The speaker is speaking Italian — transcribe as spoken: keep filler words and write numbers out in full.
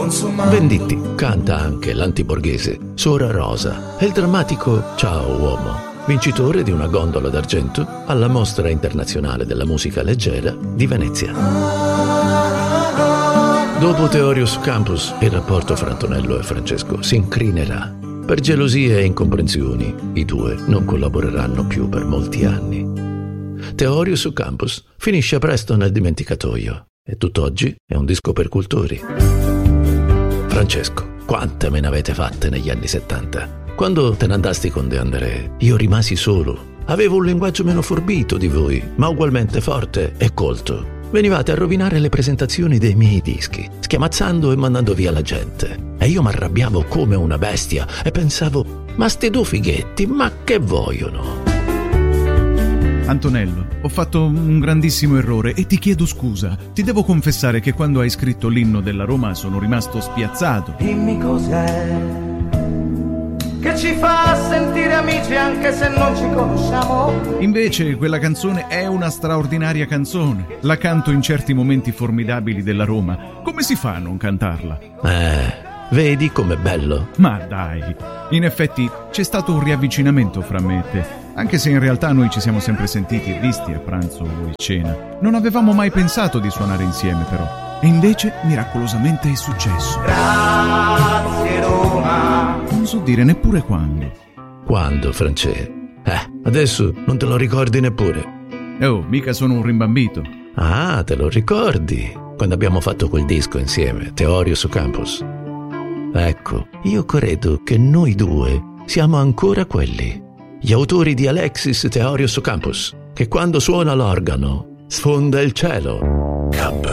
consumando. Venditti canta anche l'antiborghese Sora Rosa e il drammatico Ciao uomo, vincitore di una gondola d'argento alla Mostra Internazionale della Musica Leggera di Venezia. Dopo Teorio su Campus, il rapporto fra Antonello e Francesco si incrinerà. Per gelosie e incomprensioni, i due non collaboreranno più per molti anni. Teorio su Campus finisce presto nel dimenticatoio e tutt'oggi è un disco per cultori. Francesco, quante me ne avete fatte negli anni settanta? Quando te ne andasti con De André, io rimasi solo. Avevo un linguaggio meno forbito di voi, ma ugualmente forte e colto. Venivate a rovinare le presentazioni dei miei dischi, schiamazzando e mandando via la gente. E io mi arrabbiavo come una bestia e pensavo, ma sti due fighetti, ma che vogliono? Antonello, ho fatto un grandissimo errore e ti chiedo scusa. Ti devo confessare che quando hai scritto l'inno della Roma sono rimasto spiazzato. Dimmi cos'è che ci fa sentire amici anche se non ci conosciamo. Invece quella canzone è una straordinaria canzone. La canto in certi momenti formidabili della Roma. Come si fa a non cantarla? Eh, vedi com'è bello? Ma dai, in effetti c'è stato un riavvicinamento fra me e te, anche se in realtà noi ci siamo sempre sentiti e visti a pranzo o a cena. Non avevamo mai pensato di suonare insieme però. E invece miracolosamente è successo. Grazie Roma. Non so dire neppure quando. Quando, France? Eh, adesso non te lo ricordi neppure. Oh, mica sono un rimbambito. Ah, te lo ricordi? Quando abbiamo fatto quel disco insieme, Teorio su Campus. Ecco, io credo che noi due siamo ancora quelli. Gli autori di Alexis Teorio su Campus, che quando suona l'organo sfonda il cielo. K.